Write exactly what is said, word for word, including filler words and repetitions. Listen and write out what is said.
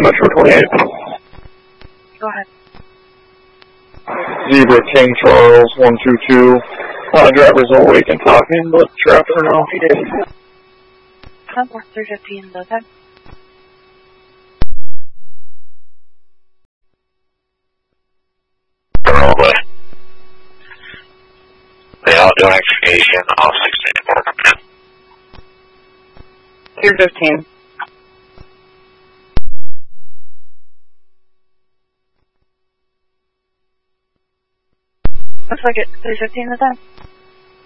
Metro twenty-eight. Go ahead. Zebra King Charles one two two. Uh, drivers awake and talking, but trapped or no. ten four three fifteen, the time. Roadway. They all do an extrication off sixteen four. three fifteen. Looks like it. three fifteen the time.